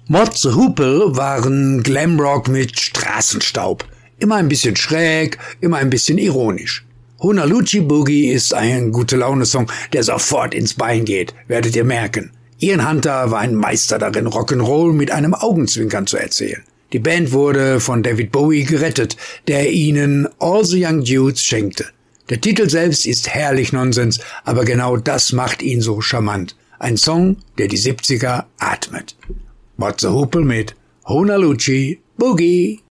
Mott the Hoople waren Glamrock mit Straßenstaub. Immer ein bisschen schräg, immer ein bisschen ironisch. Honaloochee Boogie ist ein Gute-Laune-Song, der sofort ins Bein geht, werdet ihr merken. Ian Hunter war ein Meister darin, Rock'n'Roll mit einem Augenzwinkern zu erzählen. Die Band wurde von David Bowie gerettet, der ihnen All the Young Dudes schenkte. Der Titel selbst ist herrlich Nonsens, aber genau das macht ihn so charmant. Ein Song, der die 70er atmet. Mott the Hoople mit Honaloochee Boogie.